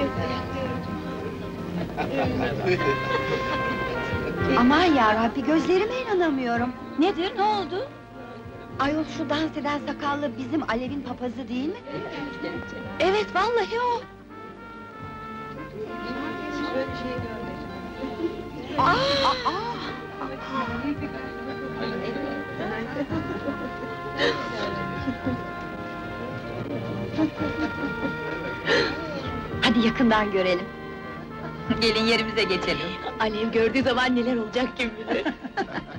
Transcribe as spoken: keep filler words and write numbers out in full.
Aman yarabbi, gözlerime inanamıyorum! Nedir, ne oldu? Ayol, şu dans eden sakallı bizim Alev'in papazı değil mi? Evet, vallahi o! Aa, aa, aa. Hadi yakından görelim. Gelin yerimize geçelim. Alev gördüğü zaman neler olacak kim bilir?